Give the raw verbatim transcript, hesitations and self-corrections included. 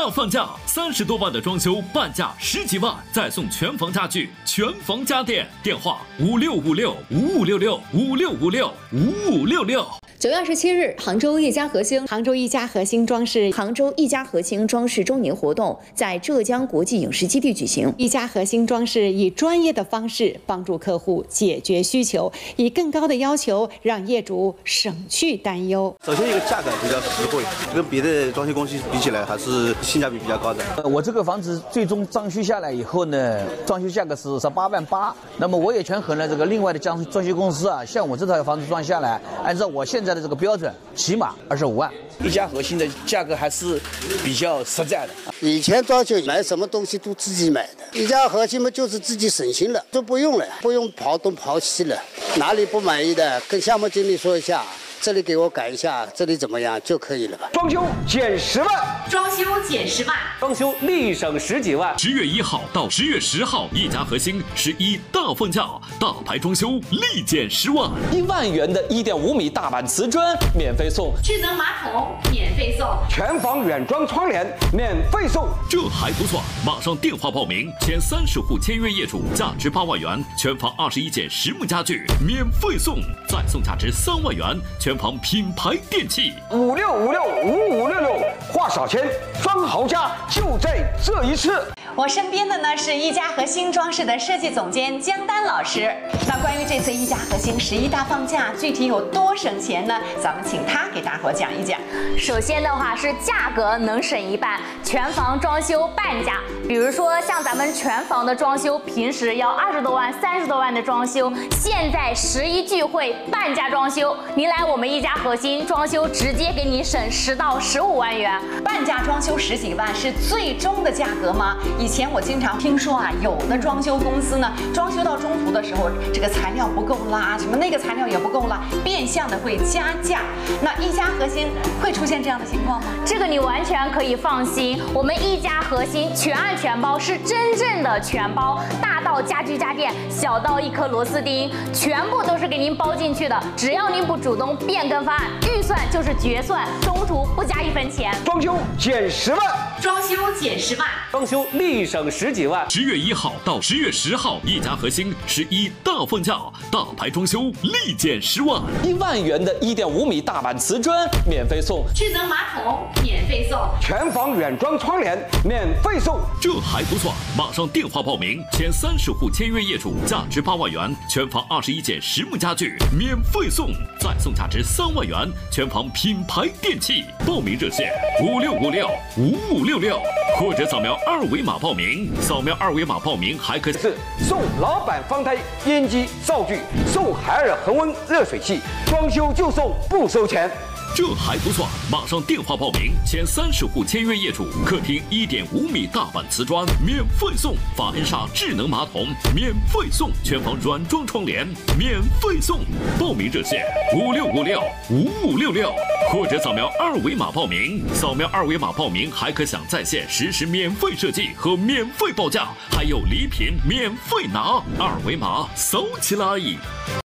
大放价，三十多万的装修半价十几万，再送全房家具、全房家电。电话五六五六五五六六五六五六五五六六。 九月二十七日，杭州一家核心杭州一家核心装饰杭州一家核心装饰周年活动在浙江国际影视基地举行。 一家核心装饰以专业的方式帮助客户解决需求，以更高的要求让业主省去担忧。 首先，一个价格比较实惠，跟别的装修公司比起来，还是性价比比较高的。 呃，我这个房子最终装修下来以后呢，装修价格是十八万八。那么我也权衡了这个另外的装装修公司啊，像我这套房子装下来，按照我现在的这个标准，起码二十五万。 一家核心的价格还是比较实在的。 以前装修买什么东西都自己买的，一家核心嘛就是自己省心了，都不用了，不用跑东跑西了。哪里不满意的，跟项目经理说一下。这里给我改一下，这里怎么样就可以了吧？ 装修减十万， 装修减十万， 装修立省十几万。 十月一号到十月十号，一家核心十一大放价，大牌装修立减十万， 一万元的一点五米大板瓷砖免费送， 智能马桶免费送， 全房原装窗帘免费送。 这还不算，马上电话报名，前三十户签约业主价值八万元，全房二十一件实木家具免费送，再送价值三万元。全房品牌电器， 五六五六五五六六，话少钱，装豪家就在这一次。 我身边的呢是一家核心装饰的设计总监江丹老师。那关于这次一家核心十一大放价，具体有多省钱呢？咱们请他给大伙讲一讲。 首先的话是价格能省一半，全房装修半价。比如说像咱们全房的装修，平时要二十多万、三十多万的装修，现在十一聚会半价装修，您来我们一家核心装修，直接给你省十到十五万元。 半价装修十几万是最终的价格吗？以前我经常听说啊，有的装修公司呢，装修到中途的时候，这个材料不够啦，什么那个材料也不够啦，变相的会加价。那一家核心会出现这样的情况吗？ 这个你完全可以放心，我们一家核心全案全包，是真正的全包，大到家居家电，小到一颗螺丝钉，全部都是给您包进去的。只要您不主动变更方案，预算就是决算，中途不加一分钱。 装修减十万， 装修减十万， 装修立省十几万。 十月一号到十月十号，一家核心十一大放价，大牌装修立减十万， 一万元的一点五米大板瓷砖免费送， 智能马桶免费送， 全房原装窗帘免费送。 这还不算，马上电话报名，前三十户签约业主价值八万元，全房二十一件实木家具免费送，再送价值三万元，全房品牌电器。报名热线五六五六五五六六，或者扫描二维码报名。扫描二维码报名还可以是送老板方胎烟机灶具，送海尔恒温热水器，装修就送不收钱。 这还不算，马上电话报名，前三十户签约业主客厅一点五米大板瓷砖免费送，法恩莎智能马桶免费送，全房软装窗帘免费送。报名热线五六五六五五六六，或者扫描二维码报名。扫描二维码报名还可享在线实时免费设计和免费报价，还有礼品免费拿。二维码扫起来。